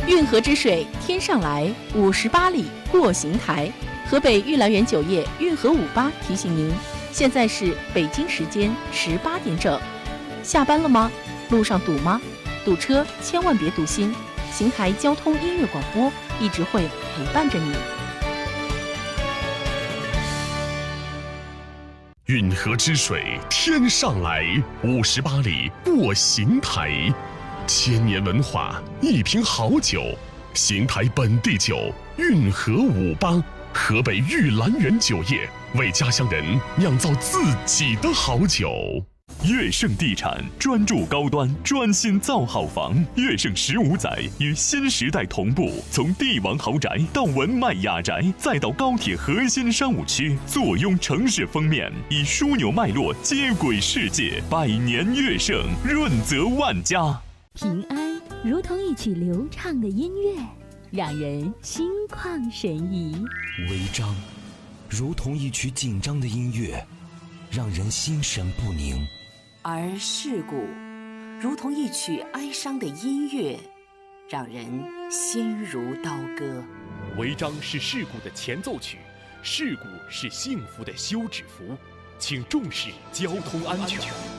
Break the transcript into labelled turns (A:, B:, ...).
A: 运河之水天上来，58里过邢台。河北玉兰园酒业运河58提醒您，现在是北京时间18点整。下班了吗？路上堵吗？堵车千万别堵心，邢台交通音乐广播一直会陪伴着你。
B: 运河之水天上来，58里过邢台。千年文化，一瓶好酒，邢台本地酒运河58，河北玉兰园酒业为家乡人酿造自己的好酒。
C: 悦盛地产专注高端，专心造好房。悦盛15载与新时代同步，从帝王豪宅到文迈雅宅，再到高铁核心商务区，坐拥城市封面，以枢纽脉络接轨世界。百年悦盛，润泽万家。
D: 平安如同一曲流畅的音乐，让人心旷神怡；
E: 违章如同一曲紧张的音乐，让人心神不宁；
F: 而事故如同一曲哀伤的音乐，让人心如刀割。
G: 违章是事故的前奏曲，事故是幸福的休止符，请重视交通安全。